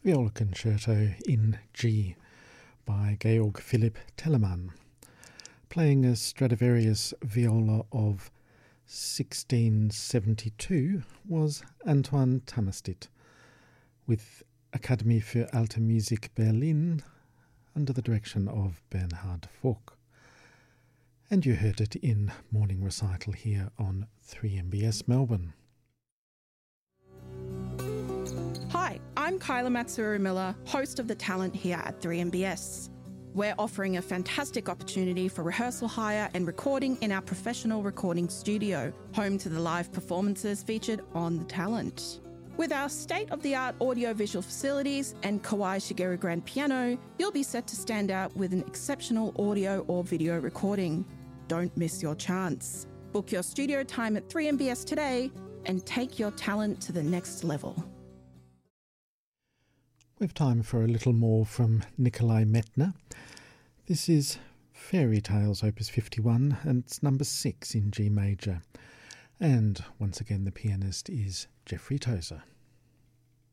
Viola Concerto in G by Georg Philipp Telemann. Playing a Stradivarius viola of 1672 was Antoine Tamastit, with Akademie für Alte Musik Berlin under the direction of Bernhard Vogt. And you heard it in morning recital here on 3MBS Melbourne. Hi, I'm Kyla Matsuru-Miller, host of The Talent here at 3MBS. We're offering a fantastic opportunity for rehearsal hire and recording in our professional recording studio, home to the live performances featured on The Talent. With our state-of-the-art audio-visual facilities and Kawai Shigeru grand piano, you'll be set to stand out with an exceptional audio or video recording. Don't miss your chance. Book your studio time at 3MBS today and take your talent to the next level. We have time for a little more from Nikolai Medtner. This is Fairy Tales Opus 51 and it's number 6 in G major. And once again the pianist is Jeffrey Tozer.